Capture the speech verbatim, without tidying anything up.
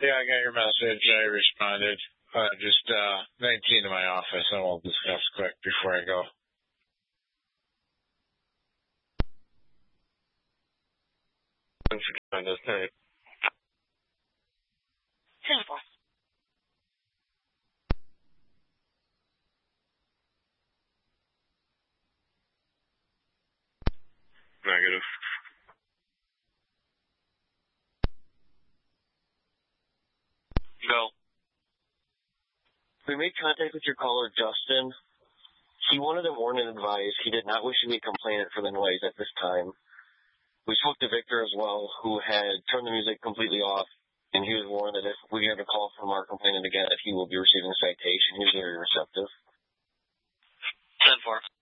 Yeah, I got your message. I responded. Uh, just uh, nineteen in my office, and we'll discuss quick before I go. Thanks for joining us tonight. Simple. Negative. Go. We made contact with your caller, Justin. He wanted a warning advice. He did not wish to be a complainant for the noise at this time. We spoke to Victor as well, who had turned the music completely off, and he was warned that if we have a call from our complainant again, that he will be receiving a citation. He was very receptive. ten four.